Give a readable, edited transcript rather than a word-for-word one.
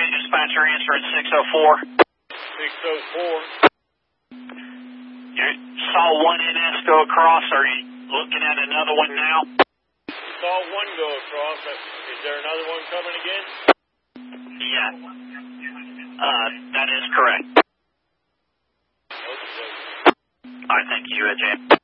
dispatcher answering 604. 604. You saw one NS go across. Are you looking at another one now? Saw one go across. Is there another one coming again? Yeah. That is correct. Okay. All right, thank you, Jay.